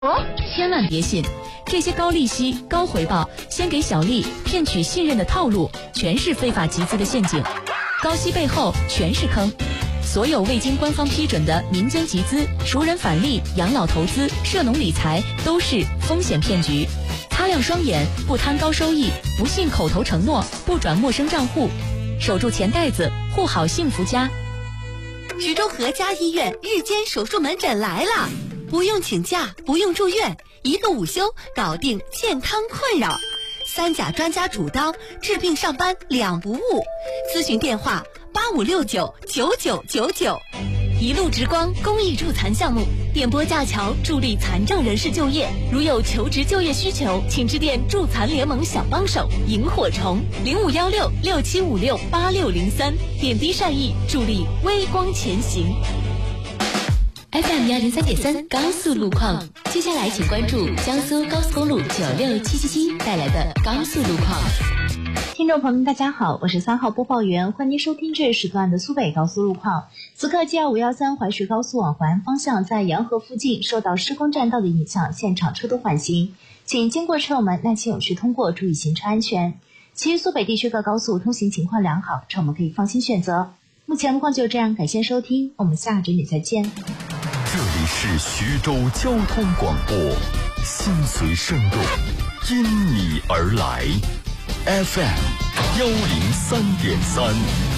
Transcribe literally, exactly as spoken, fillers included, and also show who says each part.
Speaker 1: 千万别信，这些高利息、高回报、先给小利骗取信任的套路，全是非法集资的陷阱。高息背后全是坑。所有未经官方批准的民间集资、熟人返利、养老投资、涉农理财都是风险骗局。擦亮双眼，不贪高收益，不信口头承诺，不转陌生账户，守住钱袋子，护好幸福家。
Speaker 2: 徐州和家医院日间手术门诊来了，不用请假，不用住院，一个午休搞定健康困扰。三甲专家主刀，治病上班两不误。咨询电话八五六九九九九九。一路直光公益助残项目，电波架桥助力残障人士就业。如有求职就业需求，请致电助残联盟小帮手萤火虫零五幺六六七五六八六零三，点滴善意，助力微光前行。
Speaker 3: F M 幺零三点三高速路况，接下来请关注江苏高速公路九六七七七带来的高速路况。
Speaker 4: 听众朋友们，大家好，我是三号播报员，欢迎收听这时段的苏北高速路况。此刻 G 二五一三淮徐高速往淮安方向，在洋河附近受到施工占道的影响，现场车多缓行，请经过车友们耐心有序通过，注意行车安全。其余苏北地区各高速通行情况良好，车友们可以放心选择。目前路况就这样，感谢收听，我们下整点再见。
Speaker 5: 这里是徐州交通广播，心随声动，因你而来 ，F M 幺零三点三。